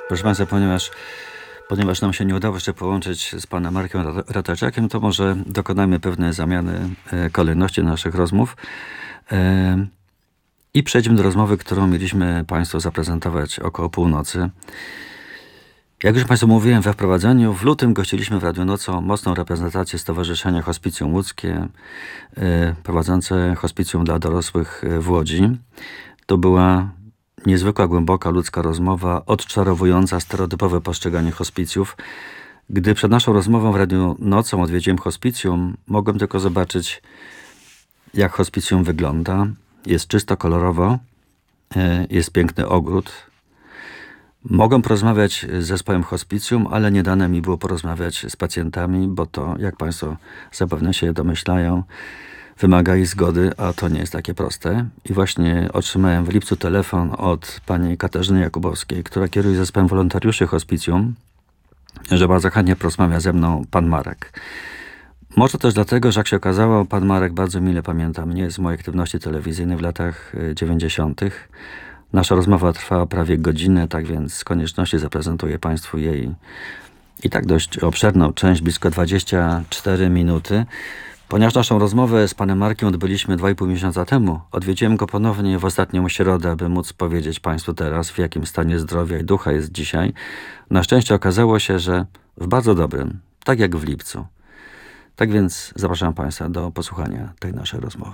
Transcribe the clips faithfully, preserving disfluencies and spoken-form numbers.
Proszę Państwa, ponieważ, ponieważ nam się nie udało jeszcze połączyć z panem Markiem Ratajczakiem, to może dokonajmy pewnej zamiany e, kolejności naszych rozmów e, i przejdźmy do rozmowy, którą mieliśmy Państwu zaprezentować około północy. Jak już Państwu mówiłem we wprowadzeniu, w lutym gościliśmy w Radiu Nocą mocną reprezentację Stowarzyszenia Hospicjum Łódzkie, e, prowadzące hospicjum dla dorosłych w Łodzi. To była niezwykła, głęboka ludzka rozmowa, odczarowująca stereotypowe postrzeganie hospicjów. Gdy przed naszą rozmową w Radiu Nocą odwiedziłem hospicjum, mogłem tylko zobaczyć, jak hospicjum wygląda. Jest czysto, kolorowo, jest piękny ogród. Mogłem porozmawiać z zespołem hospicjum, ale nie dane mi było porozmawiać z pacjentami, bo to, jak Państwo zapewne się domyślają, wymaga ich zgody, a to nie jest takie proste. I właśnie otrzymałem w lipcu telefon od pani Katarzyny Jakubowskiej, która kieruje zespołem wolontariuszy hospicjum, że bardzo chętnie porozmawia ze mną pan Marek. Może też dlatego, że jak się okazało, pan Marek bardzo mile pamięta mnie z mojej aktywności telewizyjnej w latach dziewięćdziesiątych. Nasza rozmowa trwała prawie godzinę, tak więc z konieczności zaprezentuję Państwu jej i tak dość obszerną część, blisko dwadzieścia cztery minuty. Ponieważ naszą rozmowę z panem Markiem odbyliśmy dwa i pół miesiąca temu, odwiedziłem go ponownie w ostatnią środę, aby móc powiedzieć Państwu teraz, w jakim stanie zdrowia i ducha jest dzisiaj. Na szczęście okazało się, że w bardzo dobrym, tak jak w lipcu. Tak więc zapraszam Państwa do posłuchania tej naszej rozmowy.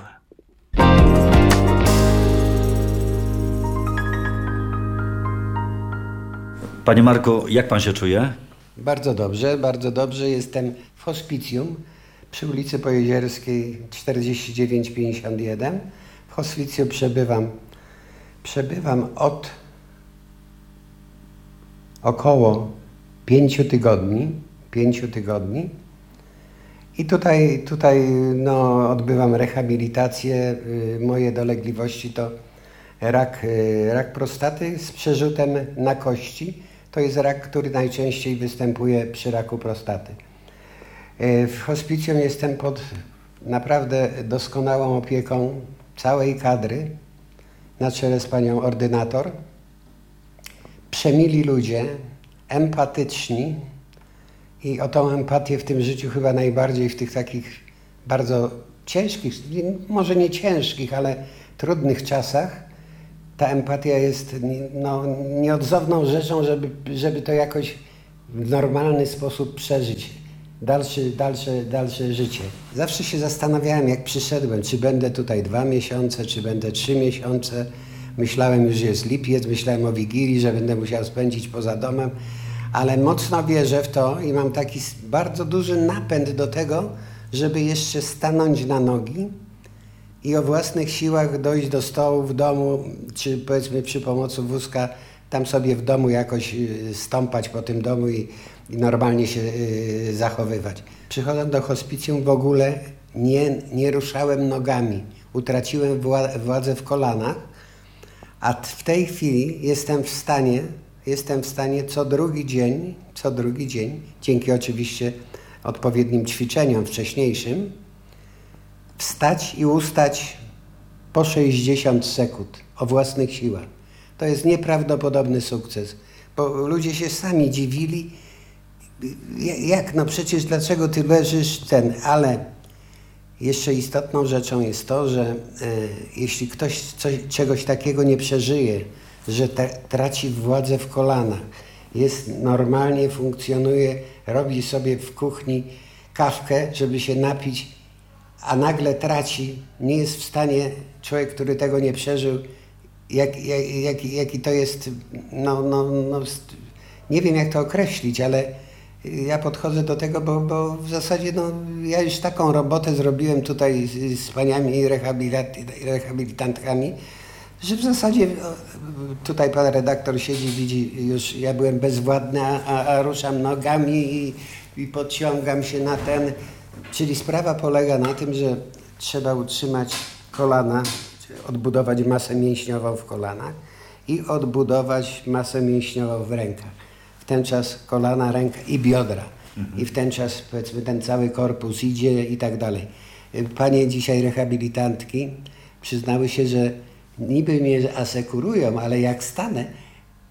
Panie Marku, jak Pan się czuje? Bardzo dobrze, bardzo dobrze. Jestem w hospicjum przy ulicy Pojezierskiej czterdzieści dziewięć pięćdziesiąt jeden. W hospicjum przebywam, przebywam od około pięciu tygodni. Pięciu tygodni. I tutaj, tutaj no, odbywam rehabilitację. Moje dolegliwości to rak, rak prostaty z przerzutem na kości. To jest rak, który najczęściej występuje przy raku prostaty. W hospicjum jestem pod naprawdę doskonałą opieką całej kadry, na czele z panią ordynator. Przemili ludzie, empatyczni i o tą empatię w tym życiu chyba najbardziej w tych takich bardzo ciężkich, może nie ciężkich, ale trudnych czasach, ta empatia jest no, nieodzowną rzeczą, żeby, żeby to jakoś w normalny sposób przeżyć. Dalsze, dalsze, dalsze życie. Zawsze się zastanawiałem, jak przyszedłem, czy będę tutaj dwa miesiące, czy będę trzy miesiące. Myślałem już, że jest lipiec, myślałem o Wigilii, że będę musiał spędzić poza domem, ale mocno wierzę w to i mam taki bardzo duży napęd do tego, żeby jeszcze stanąć na nogi i o własnych siłach dojść do stołu w domu, czy powiedzmy przy pomocy wózka, tam sobie w domu jakoś stąpać po tym domu i, i normalnie się y, zachowywać. Przychodząc do hospicjum w ogóle nie, nie ruszałem nogami. Utraciłem wła- władzę w kolanach, a w tej chwili jestem w stanie, jestem w stanie co drugi dzień, co drugi dzień, dzięki oczywiście odpowiednim ćwiczeniom wcześniejszym, wstać i ustać po sześćdziesiąt sekund o własnych siłach. To jest nieprawdopodobny sukces, bo ludzie się sami dziwili, jak, no przecież dlaczego ty leżysz ten, ale jeszcze istotną rzeczą jest to, że e, jeśli ktoś coś, czegoś takiego nie przeżyje, że te, traci władzę w kolanach, jest normalnie, funkcjonuje, robi sobie w kuchni kawkę, żeby się napić, a nagle traci, nie jest w stanie, człowiek, który tego nie przeżył, jak, jak, jak, jaki to jest, no, no, no, nie wiem jak to określić, ale ja podchodzę do tego, bo, bo w zasadzie no, ja już taką robotę zrobiłem tutaj z, z paniami rehabilitantkami, że w zasadzie tutaj pan redaktor siedzi, widzi już, ja byłem bezwładny, a, a ruszam nogami i, i podciągam się na ten. Czyli sprawa polega na tym, że trzeba utrzymać kolana, odbudować masę mięśniową w kolanach i odbudować masę mięśniową w rękach. W ten czas kolana, ręka i biodra. Mhm. I w ten czas powiedzmy ten cały korpus idzie i tak dalej. Panie dzisiaj rehabilitantki przyznały się, że niby mnie asekurują, ale jak stanę,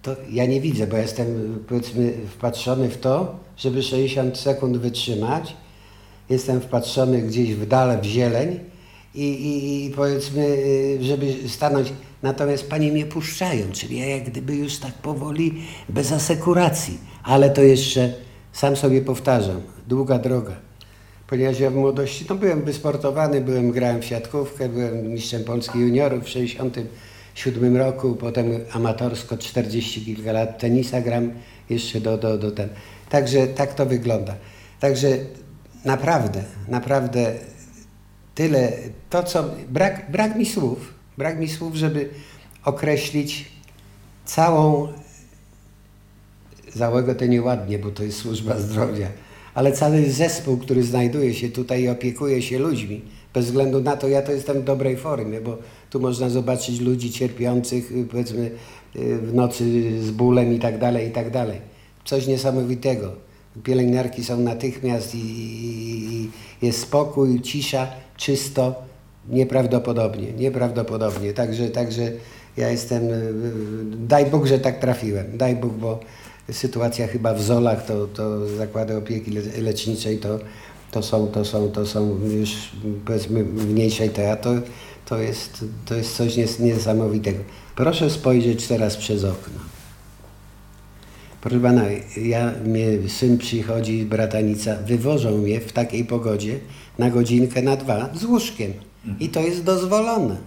to ja nie widzę, bo jestem, powiedzmy, wpatrzony w to, żeby sześćdziesiąt sekund wytrzymać. Jestem wpatrzony gdzieś w dal, w zieleń i, i, i powiedzmy, żeby stanąć. Natomiast panie mnie puszczają, czyli ja jak gdyby już tak powoli, bez asekuracji. Ale to jeszcze, sam sobie powtarzam, długa droga. Ponieważ ja w młodości, no byłem wysportowany, byłem, grałem w siatkówkę, byłem mistrzem Polski juniorów w sześćdziesiątym siódmym roku, potem amatorsko czterdzieści kilka lat tenisa gram jeszcze do, do, do ten. Także tak to wygląda. Także naprawdę, naprawdę tyle, to co, brak, brak mi słów, brak mi słów, żeby określić całą, załogę to nieładnie, bo to jest służba zdrowia, ale cały zespół, który znajduje się tutaj i opiekuje się ludźmi, bez względu na to, ja to jestem w dobrej formie, bo tu można zobaczyć ludzi cierpiących, powiedzmy, w nocy z bólem i tak dalej, i tak dalej. Coś niesamowitego. Pielęgniarki są natychmiast i, i, i jest spokój, cisza, czysto, nieprawdopodobnie, nieprawdopodobnie. Także, także ja jestem, daj Bóg, że tak trafiłem, daj Bóg, bo sytuacja chyba w Zolach, to, to zakłady opieki leczniczej, to, to, są, to, są, to są już, powiedzmy, mniejszej te, to, to, jest, to jest coś nies, niesamowitego. Proszę spojrzeć teraz przez okno. Proszę pana, ja, mnie syn przychodzi, bratanica, wywożą mnie w takiej pogodzie na godzinkę, na dwa z łóżkiem. I to jest dozwolone.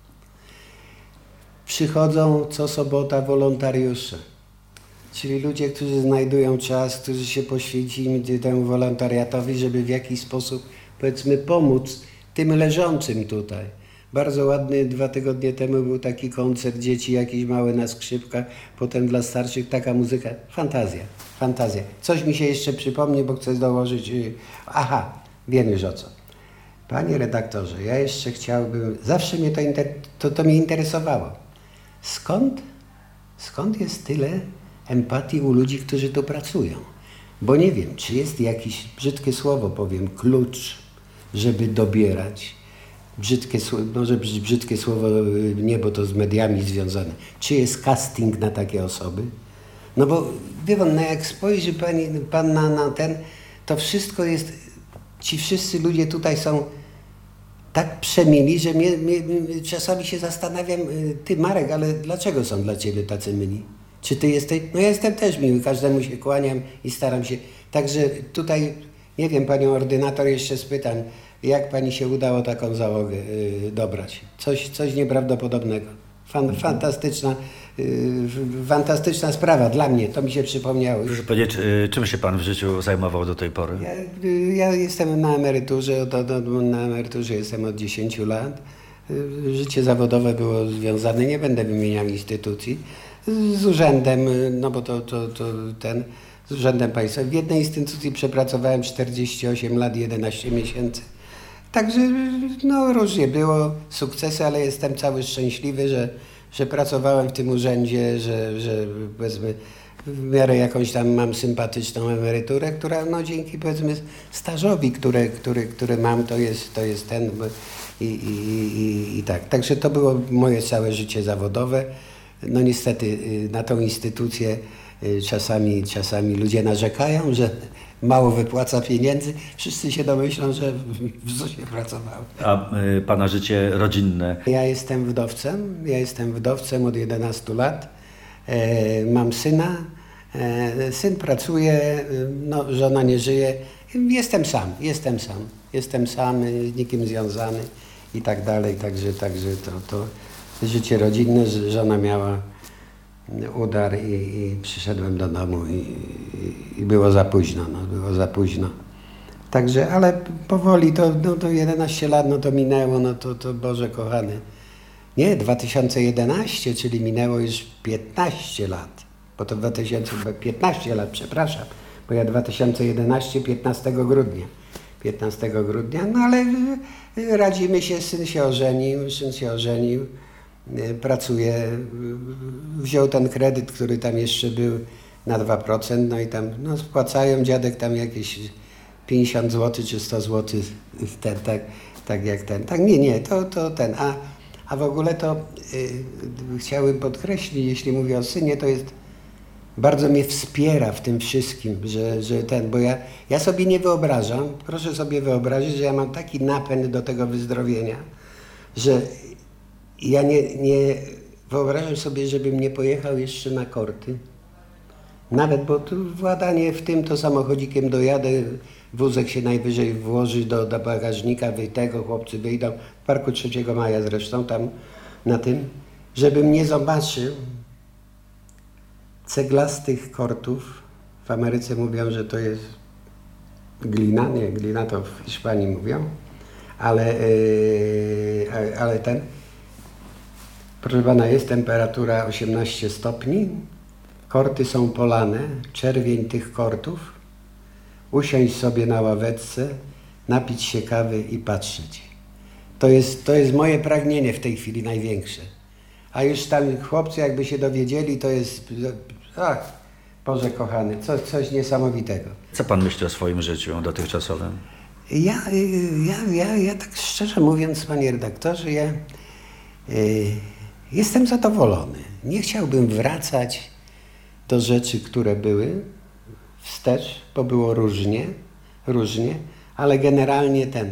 Przychodzą co sobota wolontariusze, czyli ludzie, którzy znajdują czas, którzy się poświęcili temu wolontariatowi, żeby w jakiś sposób, powiedzmy, pomóc tym leżącym tutaj. Bardzo ładny, dwa tygodnie temu był taki koncert, dzieci jakieś małe na skrzypkach, potem dla starszych taka muzyka. Fantazja, fantazja. Coś mi się jeszcze przypomni, bo chcę dołożyć. Aha, wiem już o co. Panie redaktorze, ja jeszcze chciałbym, zawsze mnie to, inter... to, to mnie interesowało. Skąd, skąd jest tyle empatii u ludzi, którzy tu pracują? Bo nie wiem, czy jest jakiś, brzydkie słowo powiem, klucz, żeby dobierać. Brzydkie, może brzydkie słowo nie, bo to z mediami związane. Czy jest casting na takie osoby? No bo wie pan, no jak spojrzy pani, pan na, na ten, to wszystko jest, ci wszyscy ludzie tutaj są tak przemili, że mnie, mnie, czasami się zastanawiam, ty Marek, ale dlaczego są dla ciebie tacy myli? Czy ty jesteś? No ja jestem też miły, każdemu się kłaniam i staram się. Także tutaj, nie wiem, panią ordynator jeszcze spytam, jak pani się udało taką załogę y, dobrać? Coś, coś nieprawdopodobnego. Fan, fantastyczna, y, fantastyczna sprawa dla mnie, to mi się przypomniało. Proszę powiedzieć, y, czym się pan w życiu zajmował do tej pory? Ja, y, ja jestem na emeryturze, od, od, od, na emeryturze jestem od dziesięciu lat. Y, życie zawodowe było związane, nie będę wymieniał instytucji, z urzędem, y, no bo to, to, to ten, z urzędem państwa. W jednej instytucji przepracowałem czterdzieści osiem lat, jedenaście miesięcy. Także no różnie było, sukcesy, ale jestem cały szczęśliwy, że, że pracowałem w tym urzędzie, że, że powiedzmy w miarę jakąś tam mam sympatyczną emeryturę, która no dzięki powiedzmy stażowi, który, który, który mam, to jest, to jest ten i, i, i, i tak. Także to było moje całe życie zawodowe. No niestety na tą instytucję czasami, czasami ludzie narzekają, że mało wypłaca pieniędzy. Wszyscy się domyślą, że w zusie pracowałem. A y, pana życie rodzinne? Ja jestem wdowcem. Ja jestem wdowcem od jedenastu lat. E, mam syna. E, syn pracuje, no, żona nie żyje. Jestem sam, jestem sam. Jestem sam, z nikim związany i tak dalej. Także, także to, to życie rodzinne. Żona miała udar i, i przyszedłem do domu i, i, i było za późno, no, było za późno. Także, ale powoli, to, no, to jedenaście lat, no to minęło, no to, to Boże kochany. Nie, dwa tysiące jedenaście, czyli minęło już piętnaście lat, bo to dwa tysiące piętnaście lat, przepraszam, bo ja dwa tysiące jedenaście, piętnastego grudnia. piętnastego grudnia, no ale radzimy się, syn się ożenił, syn się ożenił. Pracuje, wziął ten kredyt, który tam jeszcze był na dwa procent, no i tam no, spłacają, dziadek tam jakieś pięćdziesiąt złotych czy sto złotych, ten, tak, tak jak ten. Tak, nie, nie, to, to ten. A, a w ogóle to y, chciałbym podkreślić, jeśli mówię o synie, to jest bardzo mnie wspiera w tym wszystkim, że, że ten, bo ja, ja sobie nie wyobrażam, proszę sobie wyobrazić, że ja mam taki napęd do tego wyzdrowienia, że ja nie, nie wyobrażam sobie, żebym nie pojechał jeszcze na korty. Nawet, bo tu władanie w tym to samochodzikiem dojadę, wózek się najwyżej włoży do, do bagażnika, wy tego, chłopcy wyjdą, w Parku trzeciego Maja zresztą, tam na tym, żebym nie zobaczył ceglastych kortów. W Ameryce mówią, że to jest glina, nie, glina to w Hiszpanii mówią, ale, yy, ale ten, proszę pana, jest temperatura osiemnaście stopni, korty są polane, czerwień tych kortów, usiąść sobie na ławeczce, napić się kawy i patrzeć. To jest, to jest moje pragnienie w tej chwili największe. A już tam chłopcy jakby się dowiedzieli, to jest, ach, Boże kochany, co, coś niesamowitego. Co pan myśli o swoim życiu dotychczasowym? Ja, ja, ja, ja tak szczerze mówiąc, panie redaktorze, ja y, jestem zadowolony. Nie chciałbym wracać do rzeczy, które były wstecz, bo było różnie, różnie, ale generalnie ten,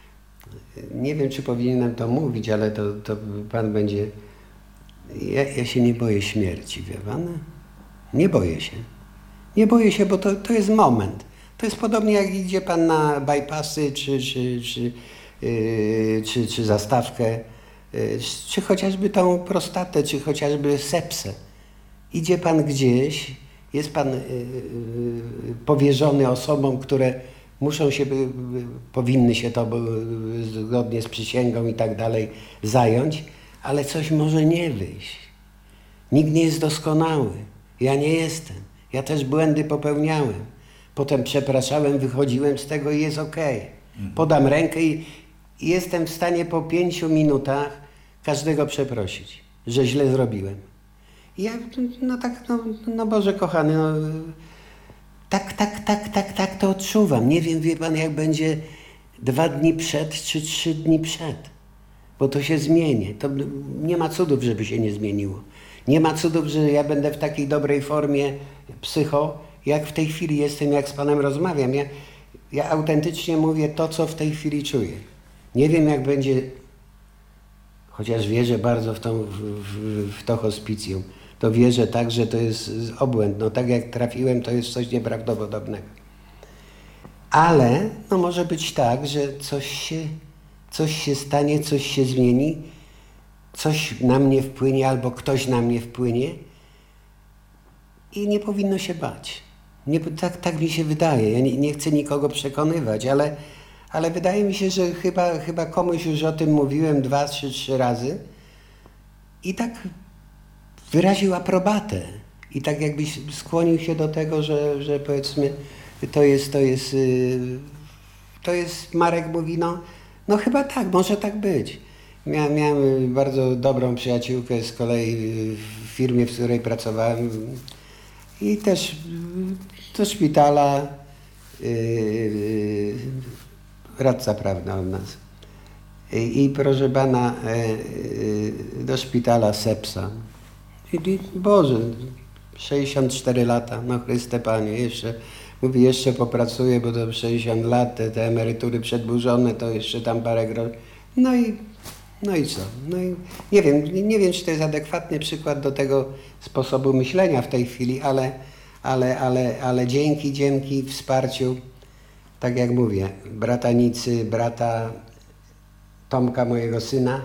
nie wiem, czy powinienem to mówić, ale to, to pan będzie, ja, ja się nie boję śmierci, wie pan? Nie boję się. Nie boję się, bo to, to jest moment. To jest podobnie jak idzie pan na bypassy, czy, czy, czy, yy, czy, czy zastawkę, yy, czy chociażby tą prostatę, czy chociażby sepsę. Idzie pan gdzieś, jest pan yy, yy, powierzony osobom, które muszą się, yy, powinny się to yy, zgodnie z przysięgą i tak dalej zająć, ale coś może nie wyjść. Nikt nie jest doskonały. Ja nie jestem. Ja też błędy popełniałem. Potem przepraszałem, wychodziłem z tego i jest okej. Okay. Podam rękę i, i jestem w stanie po pięciu minutach każdego przeprosić, że źle zrobiłem. I ja, no tak, no, no Boże kochany, no, tak, tak, tak, tak, tak to odczuwam. Nie wiem, wie pan, jak będzie dwa dni przed, czy trzy dni przed. Bo to się zmieni. To nie ma cudów, żeby się nie zmieniło. Nie ma cudów, że ja będę w takiej dobrej formie psycho, jak w tej chwili jestem, jak z panem rozmawiam. Ja, ja autentycznie mówię to, co w tej chwili czuję. Nie wiem, jak będzie, chociaż wierzę bardzo w, tą, w, w, w to hospicjum, to wierzę tak, że to jest obłęd. No tak jak trafiłem, to jest coś nieprawdopodobnego. Ale no może być tak, że coś się, coś się stanie, coś się zmieni, coś na mnie wpłynie albo ktoś na mnie wpłynie i nie powinno się bać. Nie, tak, tak mi się wydaje. Ja nie, nie chcę nikogo przekonywać, ale, ale wydaje mi się, że chyba, chyba komuś już o tym mówiłem dwa, trzy, trzy razy i tak wyraził aprobatę. I tak jakbyś skłonił się do tego, że, że powiedzmy to jest, to jest, to jest, Marek mówi, no, no chyba tak, może tak być. Miałem, miałem bardzo dobrą przyjaciółkę z kolei w firmie, w której pracowałem i też do szpitala, yy, radca prawny od nas. I, i proszę pana, yy, do szpitala sepsa. I, i Boże, sześćdziesiąt cztery lata, no Chryste Panie, jeszcze, mówi, jeszcze popracuję, bo to sześćdziesiąt lat, te, te emerytury przedłużone, to jeszcze tam parę groszy. No i No i co? No i nie wiem, nie, nie wiem, czy to jest adekwatny przykład do tego sposobu myślenia w tej chwili, ale, ale, ale, ale dzięki, dzięki wsparciu, tak jak mówię, brata Nicy, brata Tomka, mojego syna,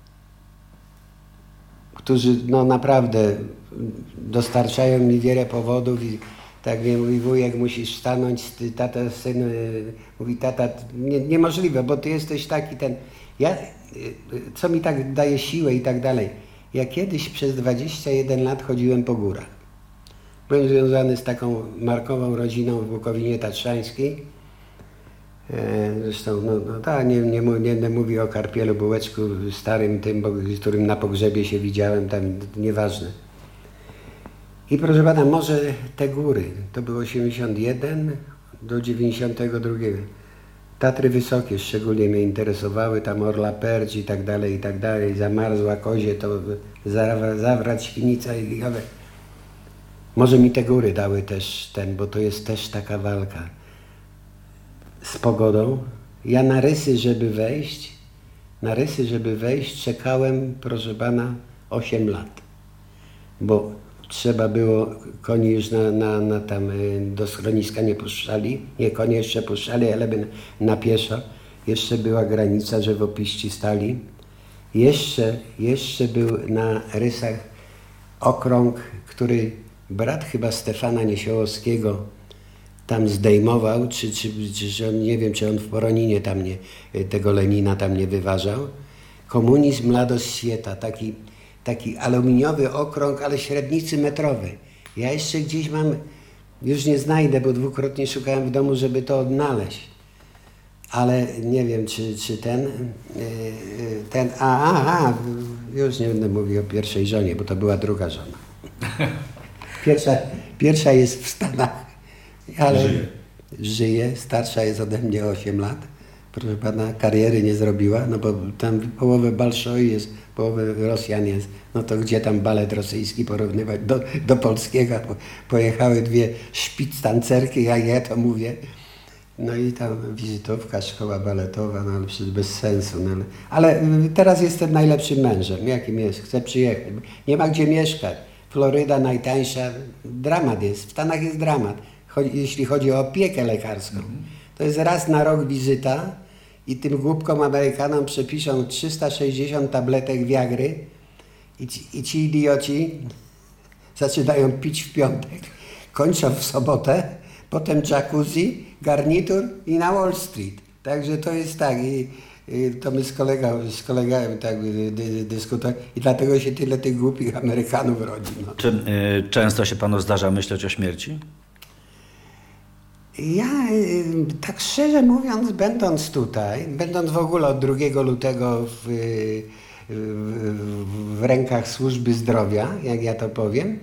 którzy no naprawdę dostarczają mi wiele powodów i tak mnie mówi, wujek, musisz stanąć, tata, syn, mówi, tata, nie, niemożliwe, bo ty jesteś taki ten, ja, co mi tak daje siłę i tak dalej. Ja kiedyś przez dwadzieścia jeden lat chodziłem po górach. Byłem związany z taką markową rodziną w Bukowinie Tatrzańskiej. Zresztą, no, no tak, nie, nie, nie będę mówił o Karpielu Bułeczku starym tym, bo, którym na pogrzebie się widziałem, tam nieważne. I proszę pana, może te góry, to było osiemdziesiąt jeden do dziewięćdziesiątego drugiego. Tatry wysokie szczególnie mnie interesowały, tam Orla Perć i tak dalej, i tak dalej. Zamarzła Kozie, to Zawra, Zawra Świnica i Może mi te góry dały też ten, bo to jest też taka walka z pogodą. Ja na rysy, żeby wejść, na rysy, żeby wejść, czekałem, proszę pana, osiem lat. Bo trzeba było, koni już na, na, na tam do schroniska nie puszczali, nie, konie jeszcze puszczali, ale by na, na pieszo. Jeszcze była granica, że w opiści stali. Jeszcze, jeszcze był na rysach okrąg, który brat chyba Stefana Niesiołowskiego tam zdejmował, czy, czy, czy, czy on, nie wiem, czy on w Poroninie tam nie, tego Lenina tam nie wyważał. Komunizm Mladość Świata, taki, taki aluminiowy okrąg, ale średnicy metrowej. Ja jeszcze gdzieś mam, już nie znajdę, bo dwukrotnie szukałem w domu, żeby to odnaleźć. Ale nie wiem, czy, czy ten, ten, a, a, a, już nie będę mówił o pierwszej żonie, bo to była druga żona. Pierwsza, pierwsza jest w Stanach, ale żyje. żyje, starsza jest ode mnie osiem lat. Proszę pana, kariery nie zrobiła, no bo tam połowę Balszoi jest, połowę Rosjan jest, no to gdzie tam balet rosyjski porównywać do, do polskiego? Pojechały dwie szpictancerki, jak ja to mówię. No i tam wizytówka, szkoła baletowa, no ale przecież bez sensu. No ale, ale teraz jestem najlepszym mężem, jakim jest, chcę przyjechać. Nie ma gdzie mieszkać. Floryda najtańsza, dramat jest, w Stanach jest dramat, chodzi, jeśli chodzi o opiekę lekarską. To jest raz na rok wizyta i tym głupkom Amerykanom przepiszą trzysta sześćdziesiąt tabletek Viagry i ci, i ci idioci zaczynają pić w piątek, kończą w sobotę, potem jacuzzi, garnitur i na Wall Street. Także to jest tak. I, i to my z kolegą, z kolegami tak dy, dyskutujemy i dlatego się tyle tych głupich Amerykanów rodzi. No. Czy y, często się panu zdarza myśleć o śmierci? Ja, y, tak szczerze mówiąc, będąc tutaj, będąc w ogóle od drugiego lutego w, y, w, w rękach służby zdrowia, jak ja to powiem,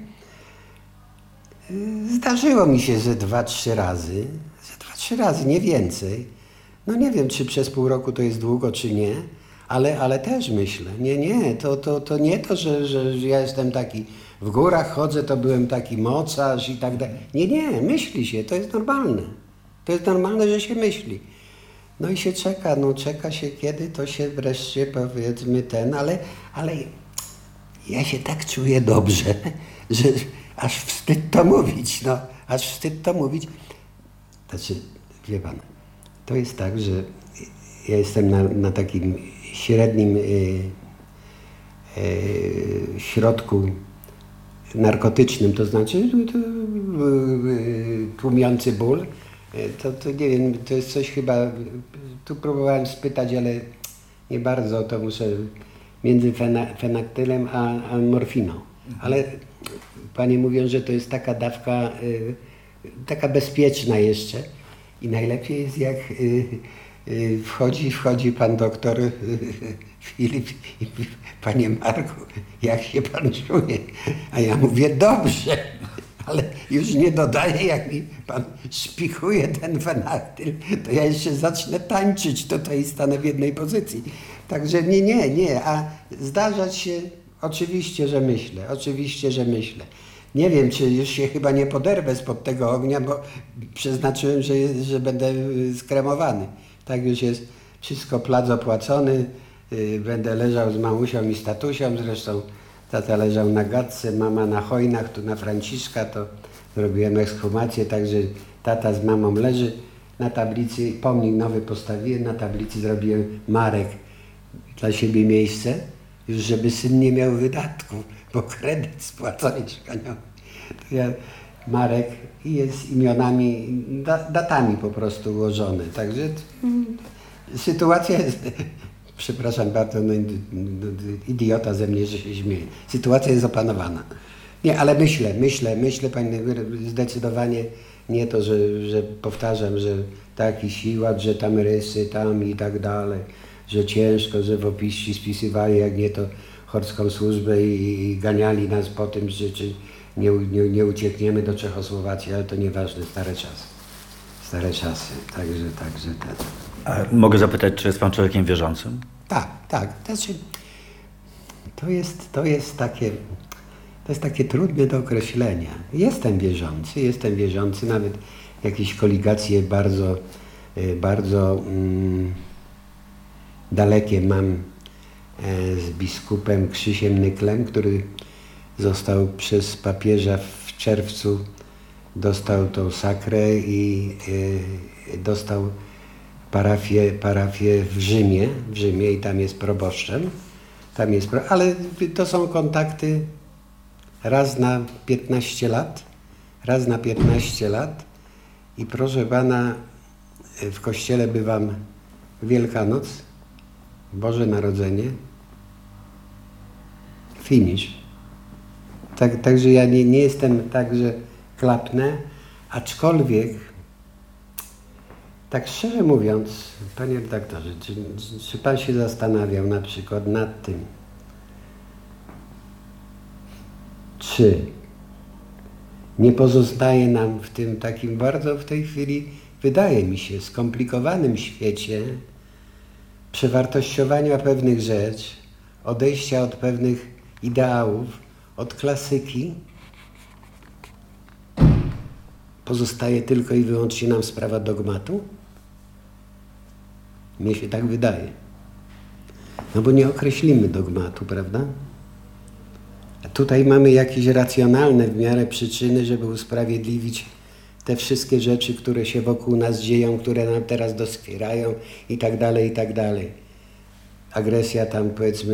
zdarzyło mi się ze dwa, trzy razy, ze dwa, trzy razy, nie więcej. No nie wiem, czy przez pół roku to jest długo, czy nie, ale, ale też myślę. Nie, nie, to, to, to nie to, że, że ja jestem taki, w górach chodzę, to byłem taki mocarz i tak dalej. Nie, nie, myśli się, to jest normalne. To jest normalne, że się myśli. No i się czeka, no czeka się, kiedy to się wreszcie, powiedzmy, ten, ale, ale ja się tak czuję dobrze, że aż wstyd to mówić, no, aż wstyd to mówić. Znaczy, wie pan, to jest tak, że ja jestem na, na takim średnim y, y, środku narkotycznym, to znaczy to, y, tłumiący ból. To, to nie wiem, to jest coś chyba, tu próbowałem spytać, ale nie bardzo, to muszę między fena, fenaktylem a, a morfiną. Ale panie mówią, że to jest taka dawka, y, taka bezpieczna jeszcze i najlepiej jest jak y, y, wchodzi, wchodzi pan doktor y, Filip i panie Marku, jak się pan czuje? A ja mówię, dobrze, ale już nie dodaję, jak mi pan szpikuje ten fenaktyl, to ja jeszcze zacznę tańczyć tutaj i stanę w jednej pozycji. Także nie, nie, nie, a zdarzać się, oczywiście, że myślę, oczywiście, że myślę. Nie wiem, czy już się chyba nie poderwę spod tego ognia, bo przeznaczyłem, że, że będę skremowany. Tak już jest wszystko plac opłacony, yy, będę leżał z mamusią i z tatusią, zresztą tata leżał na gadce, mama na hojnach, tu na Franciszka, to zrobiłem ekshumację, także tata z mamą leży na tablicy, pomnik nowy postawiłem, na tablicy zrobiłem Marek, dla siebie miejsce, już żeby syn nie miał wydatków, bo kredyt spłacony mieszkaniowy. To ja, Marek, i jest imionami, da, datami po prostu ułożone. Także mm, sytuacja jest, przepraszam bardzo, no, idiota ze mnie, że się śmieje. Sytuacja jest opanowana. Nie, ale myślę, myślę, myślę, panie, zdecydowanie nie to, że, że powtarzam, że taki siłacz, że tam rysy, tam i tak dalej, że ciężko, że w opiści spisywali, jak nie to chorską służbę i, i ganiali nas po tym, że czy nie, nie, nie uciekniemy do Czechosłowacji, ale to nieważne, stare czasy. Stare czasy, także, także tak. A mogę zapytać, czy jest pan człowiekiem wierzącym? Tak, tak. Znaczy, to jest, to jest takie, To jest takie trudne do określenia. Jestem wierzący, jestem wierzący, nawet jakieś koligacje bardzo, bardzo mm, dalekie mam z biskupem Krzysiem Nyklem, który został przez papieża w czerwcu, dostał tą sakrę i y, dostał parafię, parafię w Rzymie, w Rzymie i tam jest proboszczem. Tam jest, pro... ale to są kontakty raz na piętnaście lat, raz na piętnaście lat i proszę pana, w kościele bywam Wielkanoc, Boże Narodzenie, finish. Tak, także ja nie, nie jestem tak, że klapnę, aczkolwiek tak szczerze mówiąc, panie redaktorze, czy, czy pan się zastanawiał na przykład nad tym, czy nie pozostaje nam w tym takim bardzo w tej chwili, wydaje mi się, skomplikowanym świecie przewartościowania pewnych rzeczy, odejścia od pewnych ideałów, od klasyki, pozostaje tylko i wyłącznie nam sprawa dogmatu? Mnie się tak wydaje. No bo nie określimy dogmatu, prawda? A tutaj mamy jakieś racjonalne w miarę przyczyny, żeby usprawiedliwić te wszystkie rzeczy, które się wokół nas dzieją, które nam teraz doskwierają i tak dalej, i tak dalej. Agresja tam, powiedzmy,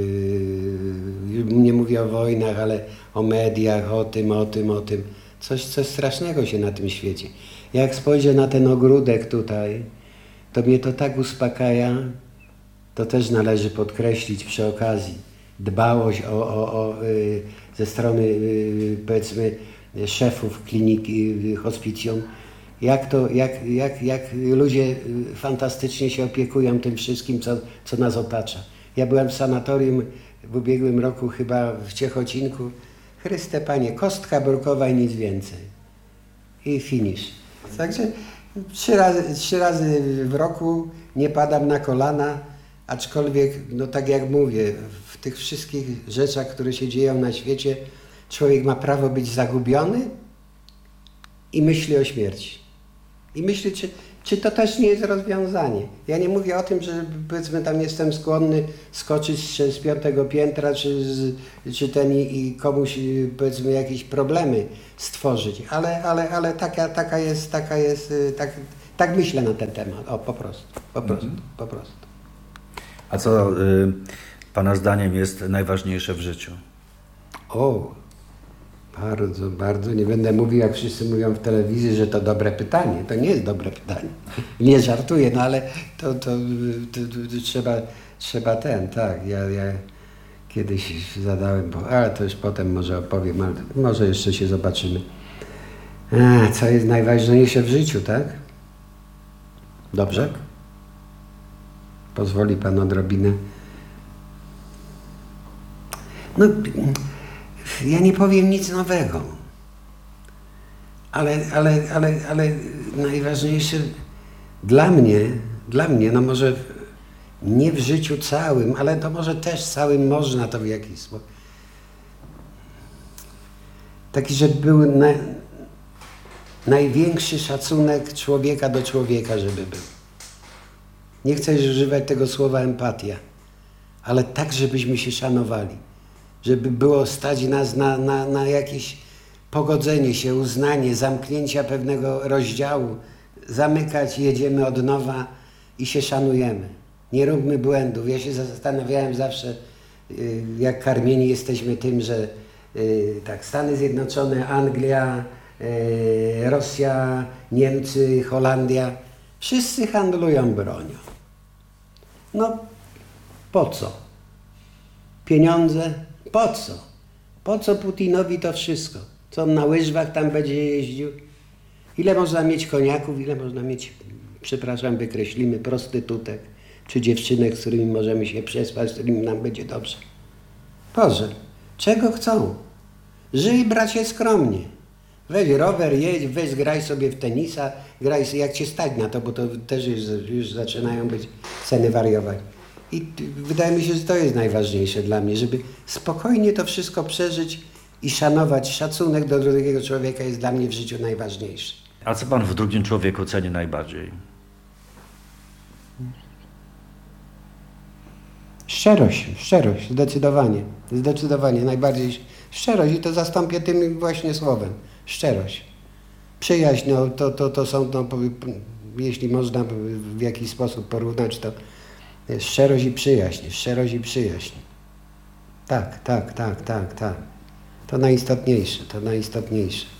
yy, nie mówię o wojnach, ale o mediach, o tym, o tym, o tym. Coś, coś strasznego się na tym świecie. Jak spojrzę na ten ogródek tutaj, to mnie to tak uspokaja, to też należy podkreślić przy okazji. Dbałość o, o, o, yy, ze strony, yy, powiedzmy, szefów kliniki, yy, hospicjum. Jak, to, jak, jak, jak ludzie fantastycznie się opiekują tym wszystkim, co, co nas otacza. Ja byłem w sanatorium w ubiegłym roku chyba w Ciechocinku. Chryste Panie, kostka brukowa i nic więcej. I finish. Także trzy razy, trzy razy w roku nie padam na kolana, aczkolwiek, no tak jak mówię, w tych wszystkich rzeczach, które się dzieją na świecie, człowiek ma prawo być zagubiony i myśli o śmierci. I myśli, czy, czy to też nie jest rozwiązanie. Ja nie mówię o tym, że powiedzmy tam jestem skłonny skoczyć z, z piątego piętra, czy, z, czy ten i, i komuś powiedzmy jakieś problemy stworzyć, ale, ale, ale taka, taka jest, taka jest, tak, tak myślę na ten temat. O, po prostu, po prostu, mhm. po prostu. A co y, pana zdaniem jest najważniejsze w życiu? O, bardzo, bardzo. Nie będę mówił, jak wszyscy mówią w telewizji, że to dobre pytanie. To nie jest dobre pytanie. Nie żartuję, no ale to, to, to, to, to trzeba, trzeba ten, tak. Ja, ja kiedyś zadałem, bo, ale to już potem może opowiem, ale może jeszcze się zobaczymy. A, co jest najważniejsze w życiu, tak? Dobrze? Pozwoli pan odrobinę. No, ja nie powiem nic nowego, ale, ale, ale, ale najważniejsze dla mnie, dla mnie, no może nie w życiu całym, ale to może też całym można to w jakiś sposób. Taki, że był na, największy szacunek człowieka do człowieka, żeby był. Nie chcę używać tego słowa empatia, ale tak, żebyśmy się szanowali. Żeby było stać nas na, na, na jakieś pogodzenie się, uznanie, zamknięcia pewnego rozdziału, zamykać, jedziemy od nowa i się szanujemy. Nie róbmy błędów. Ja się zastanawiałem zawsze, jak karmieni jesteśmy tym, że tak, Stany Zjednoczone, Anglia, Rosja, Niemcy, Holandia, wszyscy handlują bronią. No, po co? Pieniądze? Po co? Po co Putinowi to wszystko? Co on na łyżwach tam będzie jeździł? Ile można mieć koniaków, ile można mieć, przepraszam, wykreślimy, prostytutek, czy dziewczynek, z którymi możemy się przespać, z którymi nam będzie dobrze. Boże, czego chcą? Żyj, bracie, skromnie. Weź rower, jedź, weź graj sobie w tenisa, graj sobie, jak cię stać na to, bo to też już, już zaczynają być ceny wariować. I wydaje mi się, że to jest najważniejsze dla mnie, żeby spokojnie to wszystko przeżyć i szanować. Szacunek do drugiego człowieka jest dla mnie w życiu najważniejszy. A co pan w drugim człowieku ceni najbardziej? Szczerość, szczerość, zdecydowanie, zdecydowanie, najbardziej szczerość i to zastąpię tym właśnie słowem, szczerość. Przyjaźń, no, to, to, to są, no, jeśli można w jakiś sposób porównać, to szczerość i przyjaźń, szczerość i przyjaźń. Tak, tak, tak, tak, tak. To najistotniejsze, to najistotniejsze.